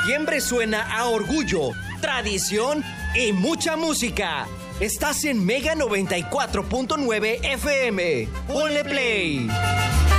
Septiembre suena a orgullo, tradición y mucha música. Estás en Mega 94.9 FM. Ponle play.